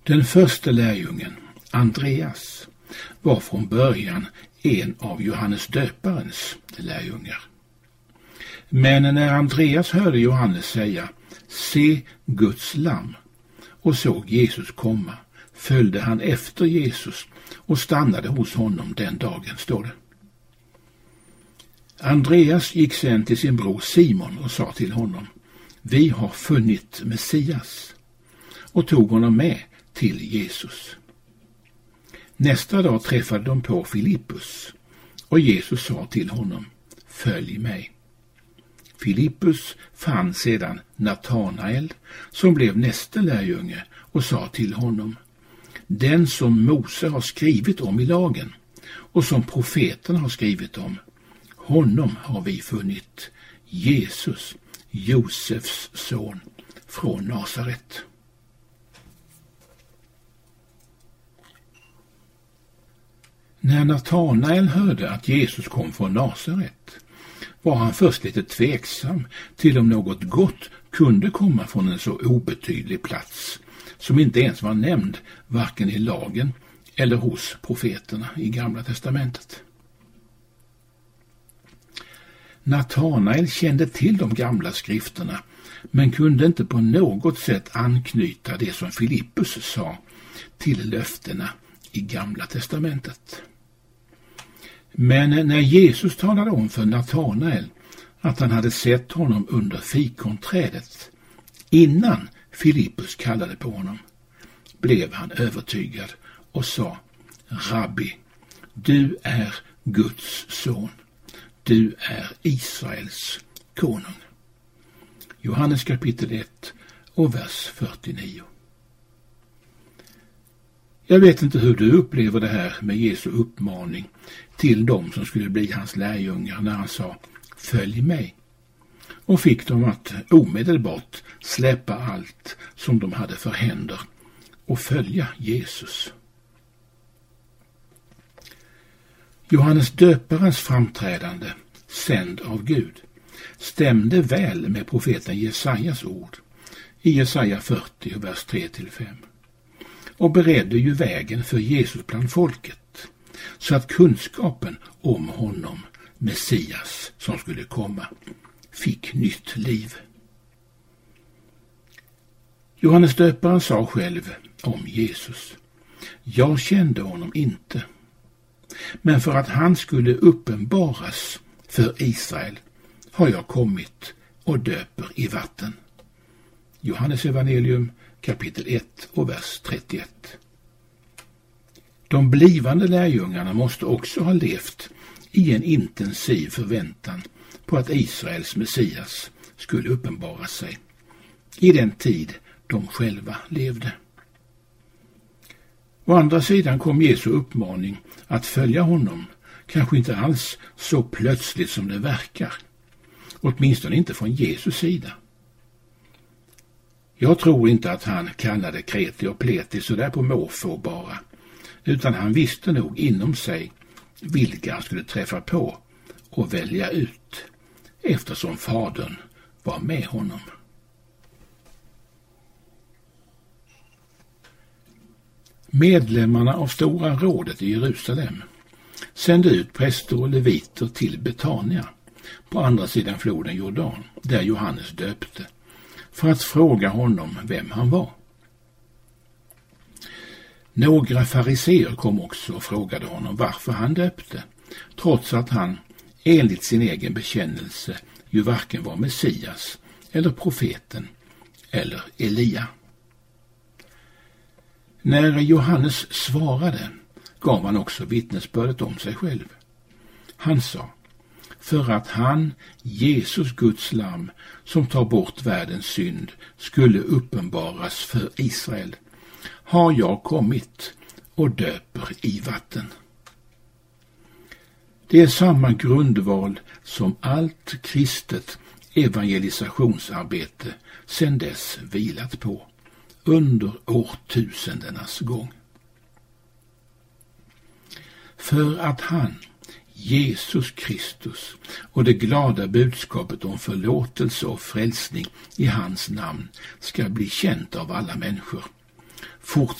Den första lärjungen, Andreas, var från början en av Johannes döparens lärjungar. Men när Andreas hörde Johannes säga "Se Guds lamm" och såg Jesus komma, följde han efter Jesus och stannade hos honom den dagen, står det. Andreas gick sedan till sin bror Simon och sa till honom: "Vi har funnit Messias", och tog honom med till Jesus. Nästa dag träffade de på Filippus, och Jesus sa till honom: "Följ mig." Filippus fann sedan Natanael, som blev nästa lärjunge, och sa till honom: "Den som Mose har skrivit om i lagen och som profeterna har skrivit om, honom har vi funnit, Jesus, Josefs son, från Nasaret." När Natanael hörde att Jesus kom från Nasaret var han först lite tveksam till om något gott kunde komma från en så obetydlig plats som inte ens var nämnd varken i lagen eller hos profeterna i Gamla testamentet. Natanael kände till de gamla skrifterna men kunde inte på något sätt anknyta det som Filippus sa till löftena i Gamla testamentet. Men när Jesus talade om för Natanael att han hade sett honom under fikonträdet innan Filippus kallade på honom, blev han övertygad och sa: "Rabbi, du är Guds son, du är Israels konung." Johannes kapitel 1 och vers 49. Jag vet inte hur du upplever det här med Jesu uppmaning till dem som skulle bli hans lärjungar när han sa "Följ mig", och fick dem att omedelbart släppa allt som de hade för händer och följa Jesus. Johannes döparens framträdande, sänd av Gud, stämde väl med profeten Jesajas ord i Jesaja 40, vers 3-5. Och beredde ju vägen för Jesus bland folket, så att kunskapen om honom, Messias, som skulle komma, fick nytt liv. Johannes döparen sa själv om Jesus: "Jag kände honom inte, men för att han skulle uppenbaras för Israel har jag kommit och döper i vatten." Johannes evangelium kapitel 1 och vers 31. De blivande lärjungarna måste också ha levt i en intensiv förväntan på att Israels Messias skulle uppenbara sig i den tid de själva levde. Å andra sidan kom Jesu uppmaning att följa honom kanske inte alls så plötsligt som det verkar, åtminstone inte från Jesu sida. Jag tror inte att han kallade kreti och pleti så där på måfå bara, utan han visste nog inom sig vilka han skulle träffa på och välja ut, eftersom Fadern var med honom. Medlemmarna av Stora rådet i Jerusalem sände ut präster och leviter till Betania på andra sidan floden Jordan, där Johannes döpte, för att fråga honom vem han var. Några fariseer kom också och frågade honom varför han döpte, trots att han enligt sin egen bekännelse ju varken var Messias eller profeten eller Elia. När Johannes svarade gav han också vittnesbördet om sig själv. Han sa: "För att han, Jesus Guds lamm, som tar bort världens synd, skulle uppenbaras för Israel, har jag kommit och döper i vatten." Det är samma grundval som allt kristet evangelisationsarbete sedan dess vilat på under årtusendenas gång. För att han, Jesus Kristus, och det glada budskapet om förlåtelse och frälsning i hans namn ska bli känt av alla människor,